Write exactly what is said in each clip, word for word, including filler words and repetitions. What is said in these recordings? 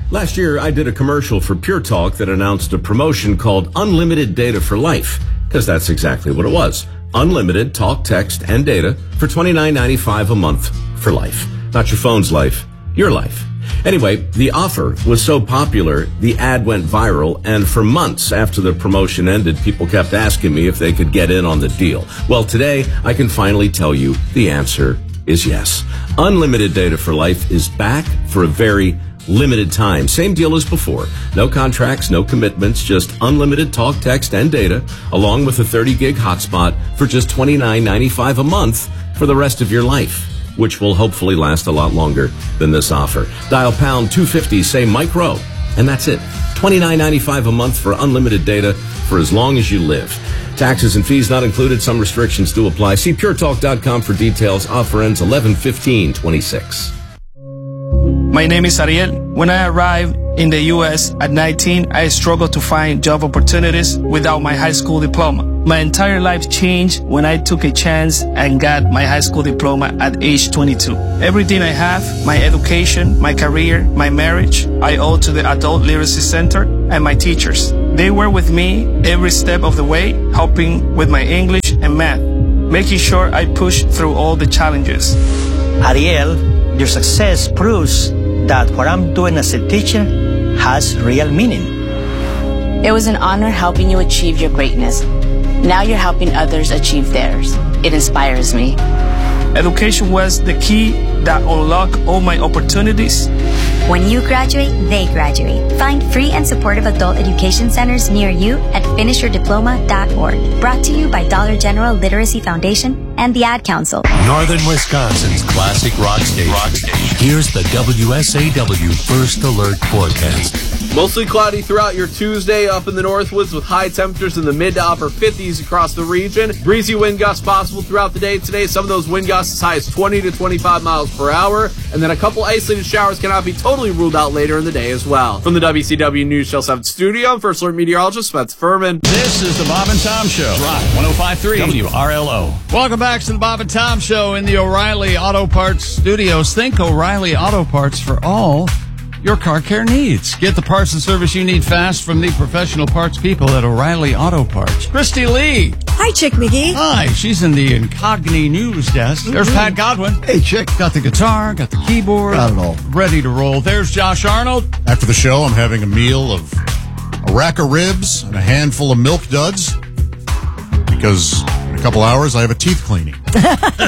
Last year, I did a commercial for Pure Talk that announced a promotion called Unlimited Data for Life, because that's exactly what it was. Unlimited talk, text, and data for twenty-nine ninety-five a month for life. Not your phone's life, your life. Anyway, the offer was so popular, the ad went viral, and for months after the promotion ended, people kept asking me if they could get in on the deal. Well, today, I can finally tell you the answer is yes. Unlimited Data for Life is back for a very limited time. Same deal as before. No contracts, no commitments, just unlimited talk, text, and data, along with a thirty gig hotspot for just twenty-nine ninety-five a month for the rest of your life, which will hopefully last a lot longer than this offer. Dial pound two fifty, say Mike Rowe, and that's it. twenty-nine ninety-five a month for unlimited data for as long as you live. Taxes and fees not included. Some restrictions do apply. See pure talk dot com for details. Offer ends eleven fifteen twenty-six. My name is Ariel. When I arrived in the U S at nineteen, I struggled to find job opportunities without my high school diploma. My entire life changed when I took a chance and got my high school diploma at age twenty-two. Everything I have, my education, my career, my marriage, I owe to the Adult Literacy Center and my teachers. They were with me every step of the way, helping with my English and math, making sure I pushed through all the challenges. Ariel, your success proves that what I'm doing as a teacher has real meaning. It was an honor helping you achieve your greatness. Now you're helping others achieve theirs. It inspires me. Education was the key that unlocked all my opportunities. When you graduate, they graduate. Find free and supportive adult education centers near you at finish your diploma dot org. Brought to you by Dollar General Literacy Foundation and the Ad Council. Northern Wisconsin's classic rock station. Rock station. Here's the W S A W First Alert forecast. Mostly cloudy throughout your Tuesday up in the Northwoods with high temperatures in the mid to upper fifties across the region. Breezy wind gusts possible throughout the day today. Some of those wind gusts as high as twenty to twenty-five miles per hour. And then a couple isolated showers cannot be totally ruled out later in the day as well. From the W C W News Channel seven studio, I'm First Alert meteorologist Spencer Furman. This is the Bob and Tom Show. Rock one oh five point three W R L O. Welcome back to the Bob and Tom Show in the O'Reilly Auto Parts studios. Think O'Reilly Auto Parts for all your car care needs. Get the parts and service you need fast from the professional parts people at O'Reilly Auto Parts. Christy Lee. Hi, Chick McGee. Hi. She's in the Incogni News Desk. There's mm-hmm. Pat Godwin. Hey, Chick. Got the guitar, got the keyboard. Got it all. Ready to roll. There's Josh Arnold. After the show, I'm having a meal of a rack of ribs and a handful of Milk Duds because in a couple hours I have a teeth cleaning. And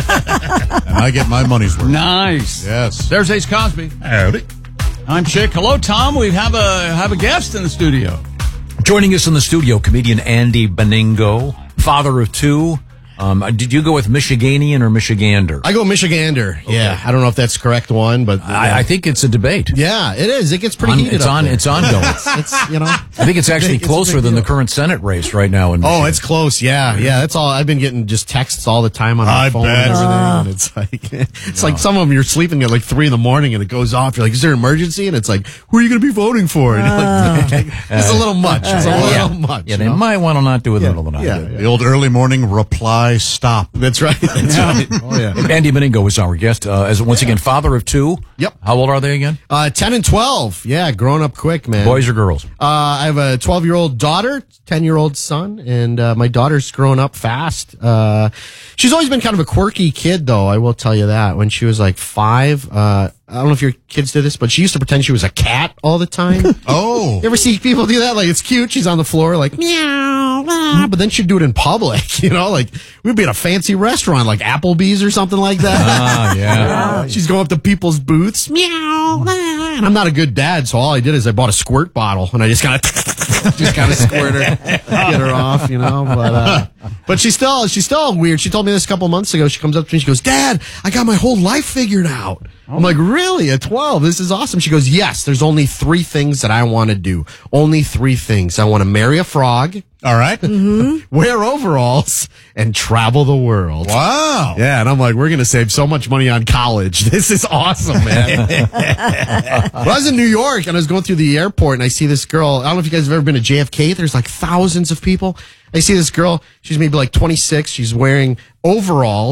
I get my money's worth. Nice. Yes. There's Ace Cosby. Howdy. I'm Chick. Hello, Tom. We have a have a guest in the studio. Joining us in the studio, comedian Andy Beningo, father of two. Um, did you go with Michiganian or Michigander? I go Michigander. Okay. Yeah, I don't know if that's the correct one, but uh, I, I think it's a debate. Yeah, it is. It gets pretty on, heated. It's up on. there. It's ongoing. it's, it's you know. I think it's actually it's closer than the current Senate race right now in Michigan. Oh, it's close. Yeah, yeah. That's all. I've been getting just texts all the time on my I phone bet. and everything. Uh. And it's like it's no. like some of them you're sleeping at like three in the morning and it goes off. You're like, is there an emergency? And it's like, who are you going to be voting for? And Uh. like, it's a little much. It's a little yeah. much. Yeah, they know? might want to not do it in the middle of the night. Yeah, yeah. The old early morning reply stop. That's right. That's right. Oh yeah. Andy Beningo is our guest. Uh, as once again, father of two. Yep. How old are they again? Uh, ten and twelve. Yeah, growing up quick, man. Boys or girls? Uh, I have a twelve-year-old daughter, ten-year-old son, and uh, my daughter's grown up fast. Uh, she's always been kind of a quirky kid, though, I will tell you that. When she was like five, uh, I don't know if your kids did this, but she used to pretend she was a cat all the time. Oh. You ever see people do that? Like, it's cute. She's on the floor, like, meow, meow, but then she'd do it in public, you know? Like, we'd be at a fancy restaurant, like Applebee's or something like that. Ah, yeah. She's going up to people's booths, meow, meow. And I'm not a good dad, so all I did is I bought a squirt bottle, and I just kind of just kind of squirt her, get her off, you know? But, uh, but she's still, she's still weird. She told me this a couple months ago. She comes up to me, she goes, Dad, I got my whole life figured out. I'm like, really? At twelve? This is awesome. She goes, yes, there's only three things that I want to do. Only three things. I want to marry a frog. All right. Mm-hmm. Wear overalls and travel the world. Wow. Yeah. And I'm like, we're going to save so much money on college. This is awesome, man. Well, I was in New York and I was going through the airport and I see this girl. I don't know if you guys have ever been to J F K. There's like thousands of people. I see this girl. She's maybe like twenty-six. She's wearing overalls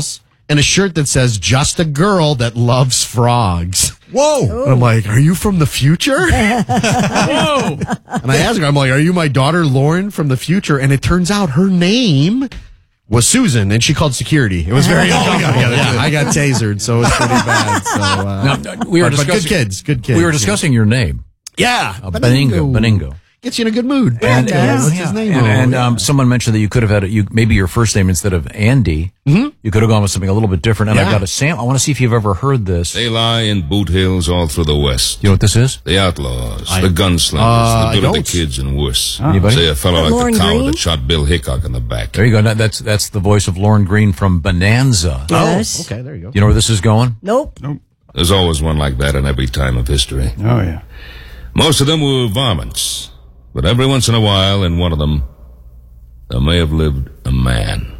and a shirt that says "Just a girl that loves frogs." Whoa! And I'm like, "Are you from the future?" Whoa! And I asked her, I'm like, "Are you my daughter Lauren from the future?" And it turns out her name was Susan, and she called security. It was very uncomfortable. Yeah, I got tasered, so it was pretty bad. So uh, now, we were but, but good kids, good kids. We were discussing yeah. your name. Yeah, uh, Beningo. Beningo gets you in a good mood. And, uh, uh, what's yeah. his name? And, and yeah. um, someone mentioned that you could have had a, you maybe your first name instead of Andy. Mm-hmm. You could have gone with something a little bit different. And yeah. I've got a Sam. I want to see if you've ever heard this. They lie in boot hills all through the West. You know what this is? The outlaws, I, the gunslingers, uh, the good of the kids, and worse. Oh. Anybody? Say a fellow like Lauren the coward Green? that shot Bill Hickok in the back. There you go. That's that's the voice of Lauren Green from Bonanza. Yes. Oh, okay, there you go. You know where this is going? Nope. Nope. There's always one like that in every time of history. Oh, yeah. Most of them were varmints. But every once in a while, in one of them, there may have lived a man.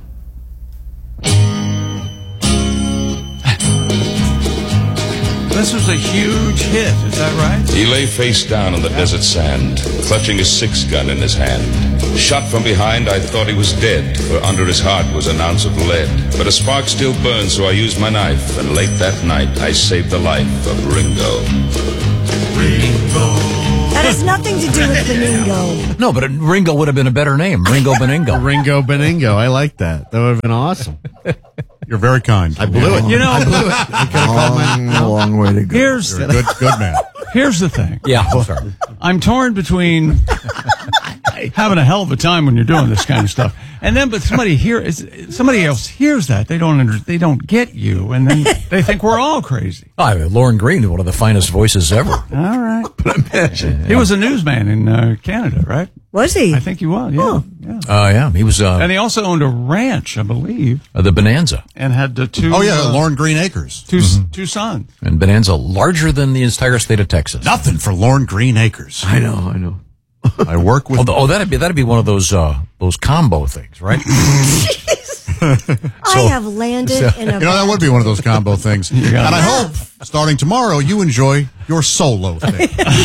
This was a huge hit, is that right? He lay face down on the desert sand, clutching a six-gun in his hand. Shot from behind, I thought he was dead, for under his heart was an ounce of lead. But a spark still burned, so I used my knife, and late that night I saved the life of Ringo. Ringo. That has nothing to do with Beningo. No, but Ringo would have been a better name. Ringo Beningo. Ringo Beningo. I like that. That would have been awesome. You're very kind. I blew it. You know, I blew it. I could have called my long, long way to go. Here's You're a good, good man. Here's the thing. Yeah, I'm sorry. I'm torn between having a hell of a time when you're doing this kind of stuff, and then but somebody here, somebody else hears that they don't under, they don't get you, and then they think we're all crazy. Oh, I mean, Lauren Green, one of the finest voices ever. All right, but imagine he was a newsman in uh, Canada, right? Was he? I think he was. Yeah, oh. yeah. Oh, uh, yeah. He was, uh, and he also owned a ranch, I believe, uh, the Bonanza, and had the two. Oh yeah, uh, Lauren Green Acres. Two Mm-hmm. two sons. And Bonanza larger than the entire state of Texas. Nothing for Lauren Green Acres. I know, I know. I work with. Oh, oh, that'd be that'd be one of those uh, those combo things, right? I have landed so, in a. You know, that would be one of those combo things. And I hope, starting tomorrow, you enjoy your solo thing.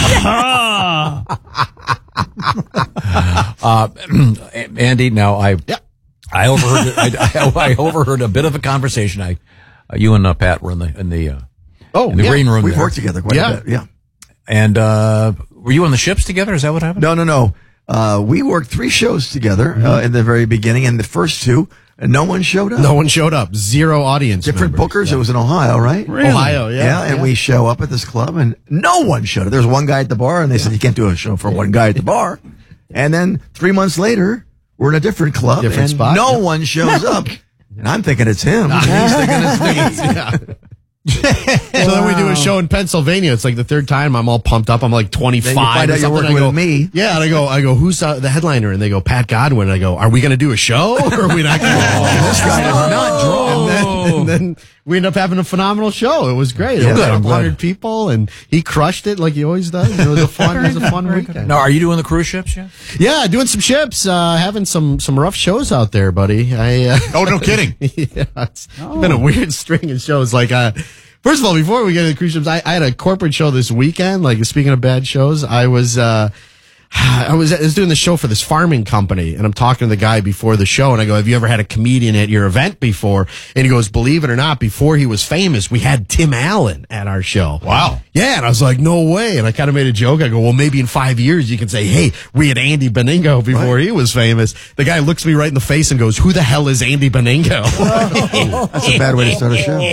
uh, Andy, now I yeah. I overheard I, I, I overheard a bit of a conversation. I uh, you and uh, Pat were in the in the uh, oh in the yeah. green room. We've there. worked together quite yeah. a bit. Yeah. And uh, were you on the ships together? Is that what happened? No, no, no. Uh, we worked three shows together mm-hmm. uh, in the very beginning, and the first two, and no one showed up. No one showed up. Zero audience. Different members. bookers. Yeah. It was in Ohio, right? Really? Ohio, yeah. Yeah, and yeah. we show up at this club, and no one showed up. There was one guy at the bar, and they said, you can't do a show for one guy at the bar. And then three months later, we're in a different club, Different and spot. no one shows up. And I'm thinking it's him. He's thinking it's me. Yeah. So then we do a show in Pennsylvania. It's like the third time. I'm all pumped up. I'm like twenty-five. Then you find out you're working I go, with me. Yeah, and I go, I go, who's uh, the headliner? And they go, Pat Godwin. And I go, are we going to do a show or are we not going to? Oh, this guy does not draw. And then, and then we end up having a phenomenal show. It was great. Yeah, it was good. like I'm one hundred people, and he crushed it like he always does. It was a fun, it was a fun weekend. Now, are you doing the cruise ships yet? Yeah, doing some ships, uh, having some some rough shows out there, buddy. I uh, Oh, no kidding. yeah, it's oh. been a weird string of shows. Like, uh, first of all, before we get to the cruise ships, I, I had a corporate show this weekend. Like, speaking of bad shows, I was, uh, I was, I was doing the show for this farming company, and I'm talking to the guy before the show, and I go, have you ever had a comedian at your event before? And he goes, believe it or not, before he was famous, we had Tim Allen at our show. Wow. Yeah, and I was like, no way. And I kind of made a joke. I go, well, maybe in five years you can say, hey, we had Andy Beningo before right. he was famous. The guy looks me right in the face and goes, who the hell is Andy Beningo? That's a bad way to start a show.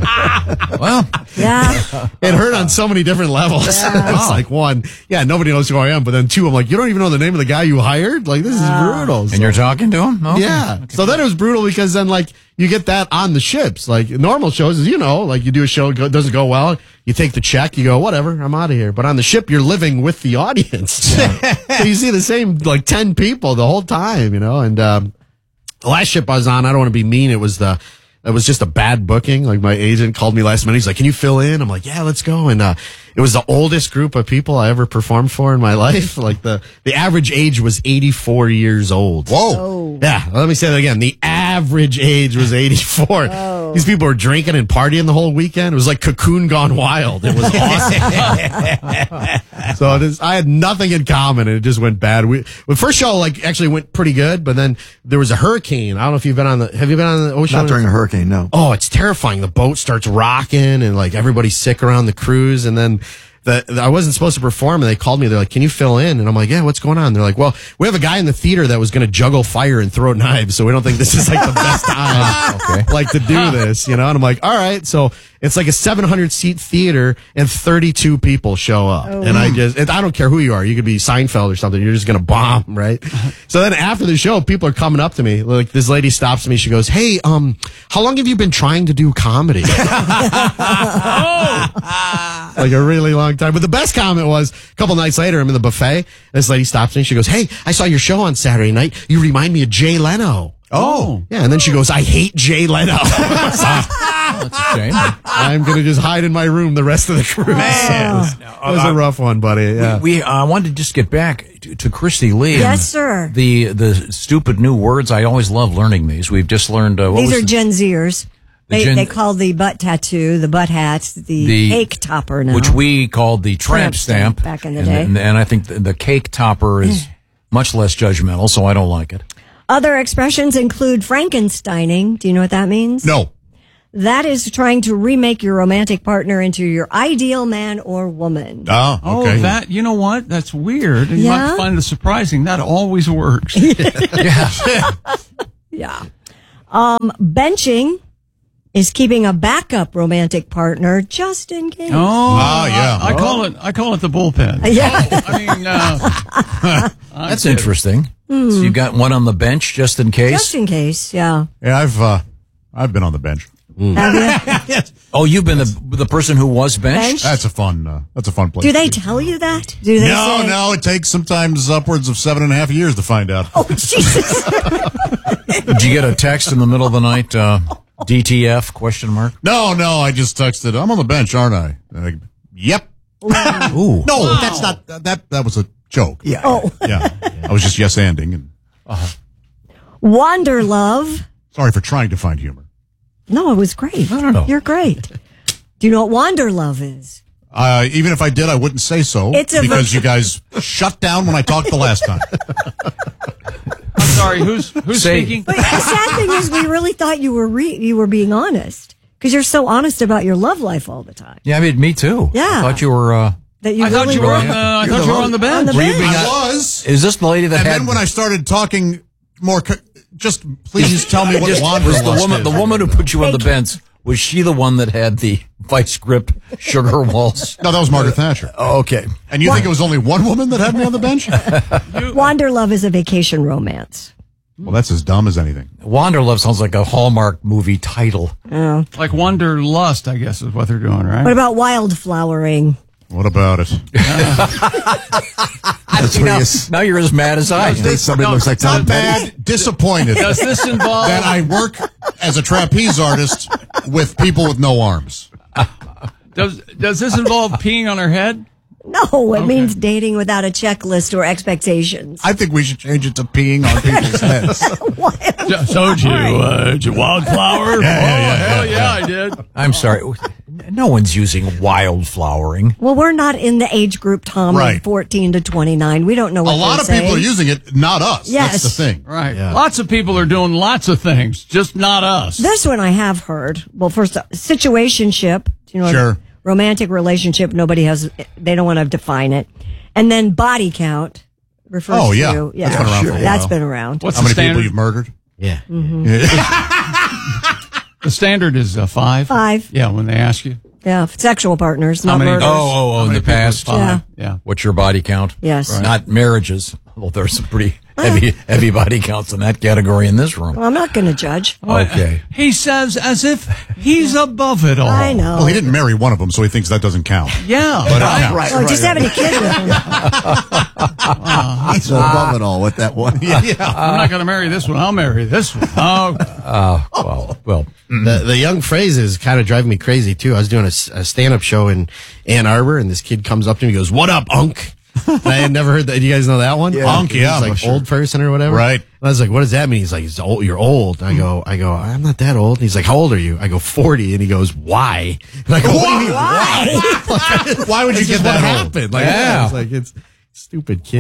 Well, yeah. It hurt on so many different levels. Yeah. It's like, one, yeah, nobody knows who I am. But then two, I'm like, you don't even know the name of the guy you hired? Like, this is brutal. So, and you're talking to him? Okay. yeah. Okay. So then it was brutal because then, like, you get that on the ships. Like, normal shows is, you know, like you do a show, it doesn't go well, you take the check, you go, whatever, I'm out of here. But on the ship, you're living with the audience. Yeah. So you see the same, like, ten people the whole time, you know. And um, the last ship I was on, I don't want to be mean, it was the, it was just a bad booking. Like, my agent called me last minute. He's like, can you fill in? I'm like, yeah, let's go. And uh, it was the oldest group of people I ever performed for in my life. Like, the, the average age was eighty-four years old. Whoa. Oh. Yeah, let me say that again. The average age was eighty-four. Oh. These people were drinking and partying the whole weekend. It was like Cocoon gone wild. It was awesome. So it is, I had nothing in common, and it just went bad. We the first show like actually went pretty good, but then there was a hurricane. I don't know if you've been on the. Have you been on the ocean? Not during a hurricane, no. Oh, it's terrifying. The boat starts rocking, and like everybody's sick around the cruise, and then. The, the, I wasn't supposed to perform, and they called me. They're like, "Can you fill in?" And I'm like, "Yeah, what's going on?" They're like, "Well, we have a guy in the theater that was going to juggle fire and throw knives, so we don't think this is like the best time, okay. like to do this, you know." And I'm like, "All right." So it's like a seven hundred seat theater, and thirty-two people show up, oh. and I just, and I don't care who you are. You could be Seinfeld or something. You're just going to bomb, right? So then after the show, people are coming up to me. Like this lady stops me. She goes, "Hey, um, how long have you been trying to do comedy?" oh. Like a really long time. But the best comment was a couple nights later, I'm in the buffet. This lady stops me. She goes, "Hey, I saw your show on Saturday night. You remind me of Jay Leno." Oh. Yeah. And then she goes, "I hate Jay Leno." That's a shame. I'm going to just hide in my room the rest of the cruise. Man. So it was, it was a rough one, buddy. Yeah. We, we uh, wanted to just get back to, to Christy Lee. Yes, sir. The, the stupid new words. I always love learning these. We've just learned. Uh, what these was are the, Gen Zers. They, Gen- they call the butt tattoo, the butt hat, the, the cake topper now. Which we called the tramp, Tramp stamp. stamp back in the and, day. And, and I think the, the cake topper is much less judgmental, so I don't like it. Other expressions include Frankensteining. Do you know what that means? No. That is trying to remake your romantic partner into your ideal man or woman. Oh, okay. Oh, that, you know what? That's weird. You Yeah? might find it surprising. That always works. Yeah. Yeah. Um, benching is keeping a backup romantic partner just in case. Oh, Ah, yeah. I, I call it. I call it the bullpen. Yeah. I mean, uh, That's interesting. Hmm. So you got one on the bench just in case? Just in case, yeah. Yeah, I've uh, I've been on the bench. Have you? Oh, you've been the the person who was benched? Benched? That's a fun. Uh, that's a fun place. Do they to be. tell you that? Do they No, say? no. It takes sometimes upwards of seven and a half years to find out. Oh, Jesus. Did you get a text in the middle of the night? Uh, D T F question mark? No, no. I just texted. I'm on the bench, aren't I? And I yep. Ooh. No, that's not. That that was a joke. Yeah. Oh. Yeah. I was just yes anding and Wander love. sorry for trying to find humor. No, it was great. I don't know. You're great. Do you know what wander love is? Uh, even if I did, I wouldn't say so It's a because ver- you guys shut down when I talked the last time. I'm sorry. Who's who's Say- speaking? But the sad thing is, we really thought you were re- you were being honest because you're so honest about your love life all the time. Yeah, I mean, me too. Yeah. I thought you were. Uh, That you I thought really you were. were. On the, I You're thought the you were love- on the bench. On the Were you bench. being- I was. is this the lady that And had. then when I started talking more, co- just please tell me what Just- wanderlust was the woman, is. the woman who put you on the bench, was she the one that had the vice grip sugar waltz? No, that was Margaret Thatcher. Oh, okay. And you think it was only one woman that had me on the bench? Wander love is a vacation romance. Well, that's as dumb as anything. Wanderlove sounds like a Hallmark movie title. Oh. Like Wanderlust, I guess, is what they're doing, right? What about wildflowering? What about it? That's where you s- Now you're as mad as I am. say somebody no, looks like Not Tom Petty. bad, disappointed Does this involve? that I work as a trapeze artist with people with no arms. Does does this involve peeing on her head? No, it means dating without a checklist or expectations. I think we should change it to peeing on people's heads. So did you, uh, did you wildflower? Yeah, yeah, yeah, oh, hell yeah, yeah, I did. I'm sorry. No one's using wildflowering. Well, we're not in the age group, Tom, Right. of fourteen to twenty-nine. We don't know what A lot they're of people saying. are using it, not us. Yes. That's the thing. Right. Yeah. Lots of people are doing lots of things, just not us. This one I have heard. Well, first, uh, situationship. Do you know what Sure. romantic relationship? Nobody has. They don't want to define it. And then body count refers Oh, yeah. to. That's been around for a That's while. been around. What's How the many standard? people you've murdered? Yeah. The standard is uh, five. Five. Yeah, when they ask you. Yeah, sexual partners, How not many- murders. Oh, oh, oh, in the past. Five. Yeah. What's your body count? Yes. Right. Not marriages. Well, there's some pretty heavy, heavy body counts in that category in this room. Well, I'm not going to judge. Okay. He says as if he's above it all. I know. Well, he didn't marry one of them, so he thinks that doesn't count. Yeah. But it right. counts. Oh, just having a kid with him. He's above it all with that one. Yeah. I'm not going to marry this one. I'll marry this one. Oh, Uh, well, well, The the young phrase is kind of driving me crazy too. I was doing a, stand up show in Ann Arbor, and this kid comes up to me and goes, "What up, Unk?" I had never heard that. Do you guys know that one? Yeah. Unk, yeah, He's like I'm sure. old person or whatever. Right. I was like, what does that mean? He's like, he's old, you're old. I go, I go, I'm not that old. And he's like, how old are you? I go, forty. And he goes, why? And I go, what do you mean, why? Why would you That's get just that what old? happened? Like, Yeah. I was like, it's stupid kid.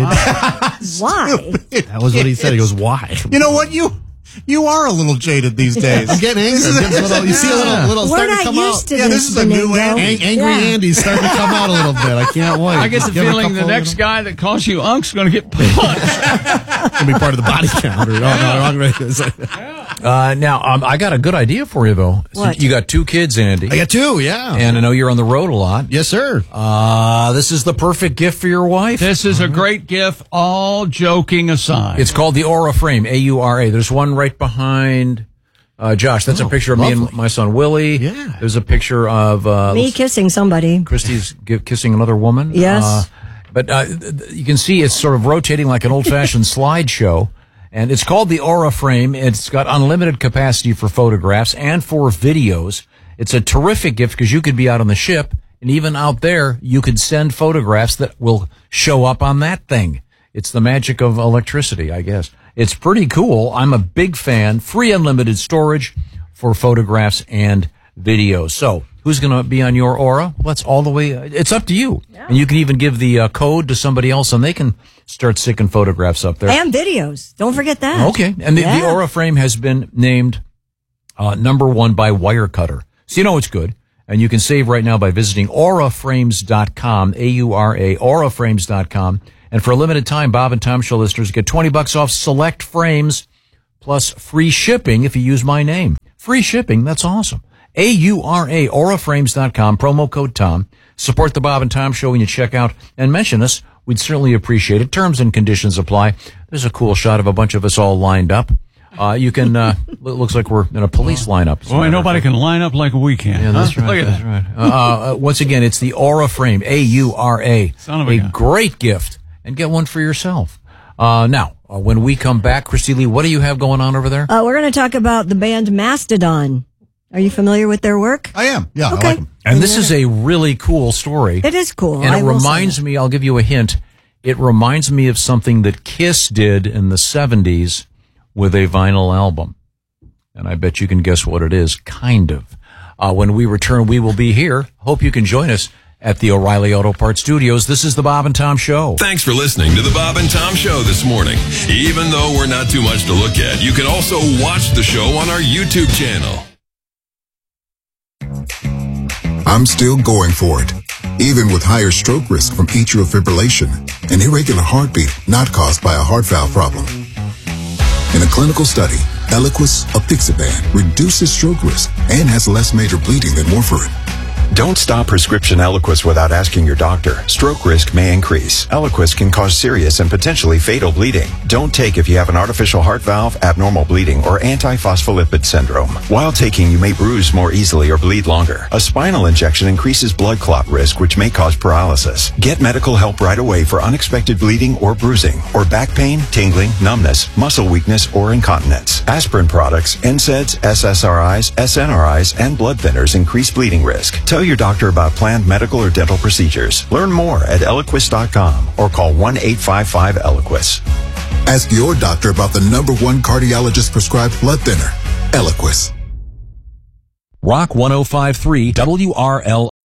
Why? That was what he said. He goes, why? You know what? You you are a little jaded these days. I'm getting angry. I'm getting a little, you see a little, little We're starting not to come used out. to Yeah, this, this is a new Benigno. Andy. Ang- angry Yeah. Andy's starting to come out a little bit. I can't wait. I get the Give him a feeling the couple next little- guy that calls you Unk's going to get punched. Gonna be part of the body count. Or, oh, no, wrong way. It's like- Uh, now, um, I got a good idea for you, though. So What? you got two kids, Andy. I got two, yeah. And I know you're on the road a lot. Yes, sir. Uh, this is the perfect gift for your wife. This is a great gift, all joking aside. It's called the Aura Frame, A U R A. There's one right behind uh, Josh. That's Oh, a picture of me and lovely. my son Willie. Yeah. There's a picture of uh, Me kissing somebody. Christy's gi- kissing another woman. Yes. Uh, but uh, th- th- you can see it's sort of rotating like an old-fashioned slideshow. And it's called the Aura Frame. It's got unlimited capacity for photographs and for videos. It's a terrific gift because you could be out on the ship, and even out there, you could send photographs that will show up on that thing. It's the magic of electricity, I guess. It's pretty cool. I'm a big fan. Free unlimited storage for photographs and videos. So, who's going to be on your Aura? Well, that's all the way. It's up to you. Yeah. And you can even give the uh, code to somebody else, and they can start sticking photographs up there. And videos. Don't forget that. Okay. And the, Yeah. the Aura Frame has been named uh, number one by Wirecutter. So you know it's good. And you can save right now by visiting aura frames dot com, A U R A, aura frames dot com. And for a limited time, Bob and Tom Show listeners get twenty bucks off select frames plus free shipping if you use my name. Free shipping. That's awesome. A U R A, aura frames dot com, promo code Tom. Support the Bob and Tom Show when you check out and mention us. We'd certainly appreciate it. Terms and conditions apply. There's a cool shot of a bunch of us all lined up. Uh, you can, uh, it looks like we're in a police lineup. Boy, nobody can line up like we can. Yeah, that's huh? right. Look at That's that. right. Uh, uh, once again, it's the Aura Frame, A U R A. Son of a a gun. great gift. And get one for yourself. Uh, now, uh, when we come back, Christy Lee, what do you have going on over there? Uh, we're going to talk about the band Mastodon. Are you familiar with their work? I am. Yeah, Okay. I like them. And this is a really cool story. It is cool. And I it will say reminds that. me, I'll give you a hint, it reminds me of something that Kiss did in the seventies with a vinyl album. And I bet you can guess what it is, kind of. Uh, when we return, we will be here. Hope you can join us at the O'Reilly Auto Parts Studios. This is the Bob and Tom Show. Thanks for listening to the Bob and Tom Show this morning. Even though we're not too much to look at, you can also watch the show on our YouTube channel. I'm still going for it, even with higher stroke risk from atrial fibrillation, an irregular heartbeat not caused by a heart valve problem. In a clinical study, Eliquis apixaban reduces stroke risk and has less major bleeding than warfarin. Don't stop prescription Eliquis without asking your doctor. Stroke risk may increase. Eliquis can cause serious and potentially fatal bleeding. Don't take if you have an artificial heart valve, abnormal bleeding, or antiphospholipid syndrome. While taking, you may bruise more easily or bleed longer. A spinal injection increases blood clot risk, which may cause paralysis. Get medical help right away for unexpected bleeding or bruising, or back pain, tingling, numbness, muscle weakness, or incontinence. Aspirin products, N SAIDs, S S R Is, S N R Is, and blood thinners increase bleeding risk. Tell your doctor about planned medical or dental procedures. Learn more at Eliquis dot com or call one eight five five Eliquis. Ask your doctor about the number one cardiologist prescribed blood thinner, Eliquis. Rock one oh five point three W R L